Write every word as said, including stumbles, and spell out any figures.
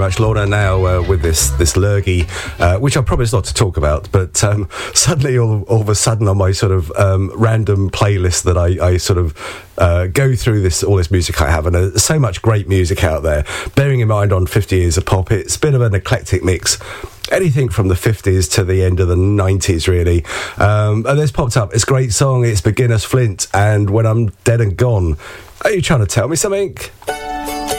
much, Lorna, now uh, with this this lurgy, uh, which I promised not to talk about, but um, suddenly, all, all of a sudden, on my sort of um, random playlist that I, I sort of uh, go through this all this music I have, and there's so much great music out there. Bearing in mind, on fifty Years of Pop, it's a bit of an eclectic mix. Anything from the fifties to the end of the nineties, really. Um, and this popped up. It's a great song. It's Beginner's Flint, and When I'm Dead and Gone. Are you trying to tell me something?